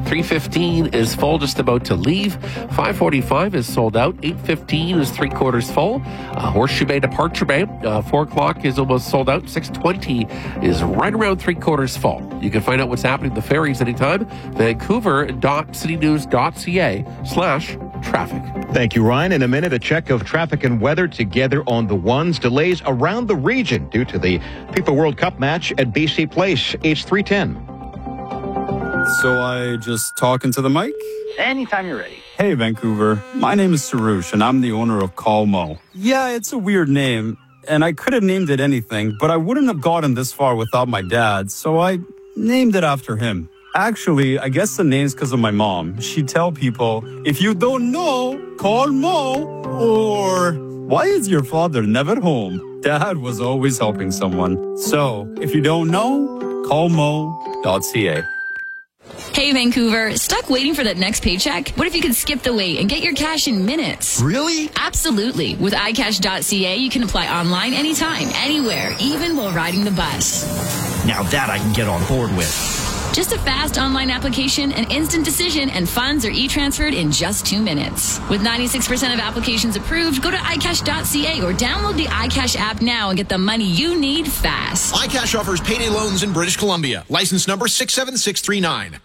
3:15 is full, just about to leave. 5:45 is sold out. 8:15 is three-quarters full. Horseshoe Bay, Departure Bay, 4 o'clock is almost sold out. 6:20 is right around three-quarters full. You can find out what's happening at the ferries anytime. Vancouver.citynews.ca/traffic. Thank you, Ryan. In a minute, a check of traffic and weather together on the ones. Delays around the region due to the FIFA World Cup match at BC Place. It's 3:10. So I just talk into the mic? Anytime you're ready. Hey, Vancouver. My name is Sarush, and I'm the owner of Call Mo. Yeah, it's a weird name, and I could have named it anything, but I wouldn't have gotten this far without my dad, so I named it after him. Actually, I guess the name's because of my mom. She'd tell people, if you don't know, call Mo. Or, why is your father never home? Dad was always helping someone. So, if you don't know, call mo.ca. Hey, Vancouver. Stuck waiting for that next paycheck? What if you could skip the wait and get your cash in minutes? Really? Absolutely. With iCash.ca, you can apply online anytime, anywhere, even while riding the bus. Now that I can get on board with. Just a fast online application, an instant decision, and funds are e-transferred in just 2 minutes. With 96% of applications approved, go to iCash.ca or download the iCash app now and get the money you need fast. iCash offers payday loans in British Columbia. License number 67639.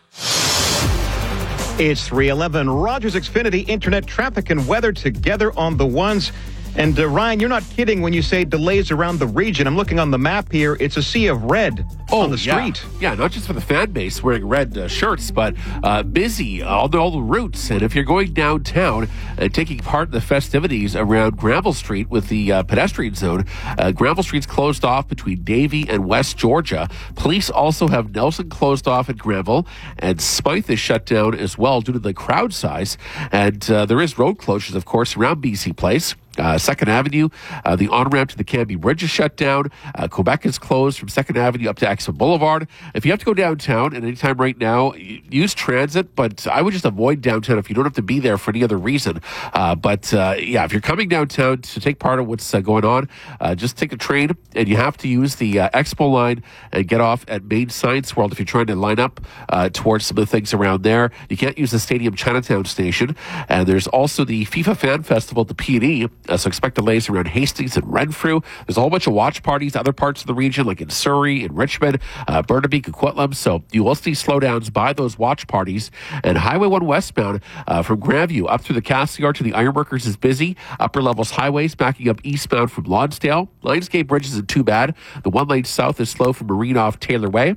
It's 3:11. Rogers Xfinity Internet traffic and weather together on the ones. And Ryan, you're not kidding when you say delays around the region. I'm looking on the map here. It's a sea of red on the street. Yeah, not just for the fan base wearing red shirts, but busy all the routes. And if you're going downtown and taking part in the festivities around Granville Street with the pedestrian zone, Granville Street's closed off between Davie and West Georgia. Police also have Nelson closed off at Granville, and Smythe is shut down as well due to the crowd size. And there is road closures, of course, around BC Place. 2nd Avenue, the on-ramp to the Cambie Bridge is shut down. Quebec is closed from 2nd Avenue up to Expo Boulevard. If you have to go downtown at any time right now, use transit, but I would just avoid downtown if you don't have to be there for any other reason. If you're coming downtown to take part in what's going on, just take a train, and you have to use the Expo line and get off at Main Science World if you're trying to line up towards some of the things around there. You can't use the Stadium Chinatown station. And there's also the FIFA Fan Festival at the P&E. So expect delays around Hastings and Renfrew. There's a whole bunch of watch parties, other parts of the region, like in Surrey, in Richmond, Burnaby, Coquitlam. So you will see slowdowns by those watch parties. And Highway 1 westbound from Grandview up through the Cassiar to the Ironworkers is busy. Upper levels highways backing up eastbound from Lonsdale. Lionsgate Bridge isn't too bad. The one lane south is slow from Marine off Taylor Way.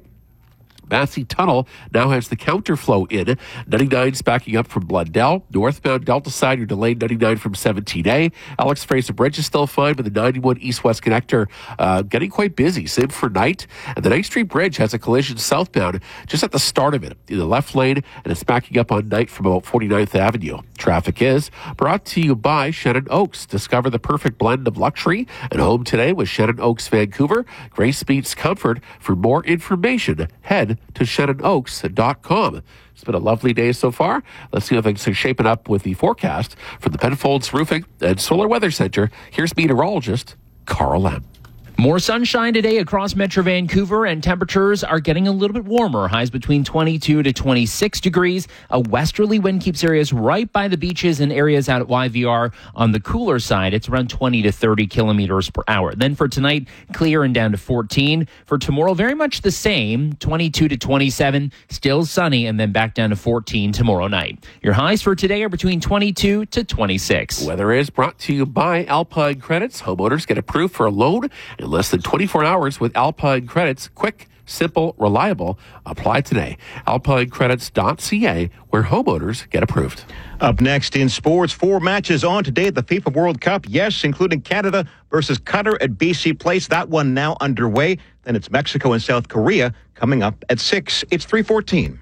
Massey Tunnel now has the counterflow in. 99's backing up from Blundell. Northbound Delta side, you're delayed 99 from 17A. Alex Fraser Bridge is still fine, but the 91 east-west connector getting quite busy. Same for Knight. And the Knight Street Bridge has a collision southbound just at the start of it in the left lane, and it's backing up on Knight from about 49th Avenue. Traffic is brought to you by Shannon Oaks. Discover the perfect blend of luxury and home today with Shannon Oaks Vancouver. Grace meets comfort. For more information, head to ShannonOaks.com. It's been a lovely day so far. Let's see how things are shaping up with the forecast from the Penfolds Roofing and Solar Weather Center. Here's meteorologist Carl M. More sunshine today across Metro Vancouver, and temperatures are getting a little bit warmer. Highs between 22 to 26 degrees. A westerly wind keeps areas right by the beaches and areas out at YVR on the cooler side. It's around 20 to 30 kilometers per hour. Then for tonight, clear and down to 14. For tomorrow, very much the same, 22 to 27. Still sunny, and then back down to 14 tomorrow night. Your highs for today are between 22 to 26. Weather is brought to you by Alpine Credits. Homeowners get approved for a loan in less than 24 hours with Alpine Credits. Quick, simple, reliable. Apply today. AlpineCredits.ca, where homeowners get approved. Up next in sports, 4 matches on today at the FIFA World Cup. Yes, including Canada versus Qatar at BC Place. That one now underway. Then it's Mexico and South Korea coming up at 6. It's 3:14.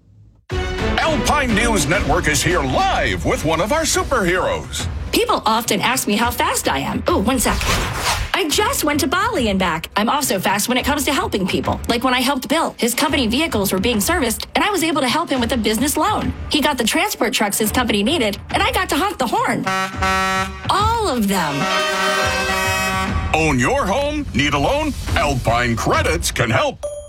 Alpine News Network is here live with one of our superheroes. People often ask me how fast I am. Oh, 1 sec. I just went to Bali and back. I'm also fast when it comes to helping people. Like when I helped Bill. His company vehicles were being serviced, and I was able to help him with a business loan. He got the transport trucks his company needed, and I got to honk the horn. All of them. Own your home? Need a loan? Alpine Credits can help.